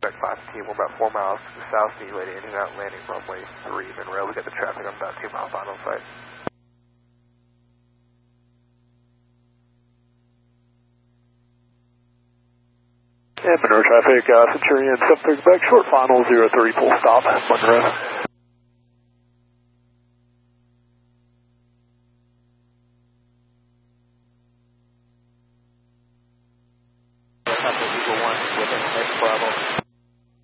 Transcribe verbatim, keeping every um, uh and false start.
Back five team, we're about four miles to the south, need lady in and out landing runway three, Monroe. We got the traffic on about two mile final site. And Monroe traffic, uh, Centurion seven thirty back, short final, zero thirty full stop, Monroe. Eagle one with an X Bravo.